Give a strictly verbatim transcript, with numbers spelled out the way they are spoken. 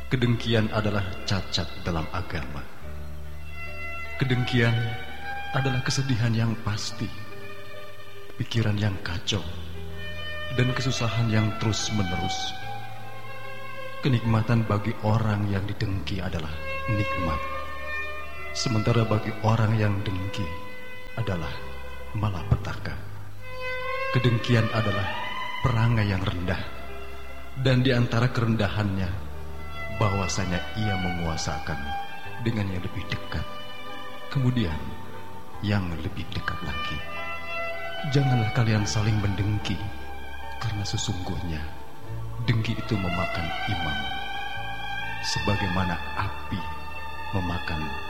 Kedengkian adalah cacat dalam agama. Kedengkian adalah kesedihan yang pasti, pikiran yang kacau, dan kesusahan yang terus-menerus. Kenikmatan bagi orang yang didengki adalah nikmat, sementara bagi orang yang dengki adalah malapetaka. Kedengkian adalah perangai yang rendah, dan di antara kerendahannya bahwasanya ia menguasakan dengan yang lebih dekat, kemudian yang lebih dekat lagi. Janganlah kalian saling mendengki, karena sesungguhnya dengki itu memakan imam, sebagaimana api memakan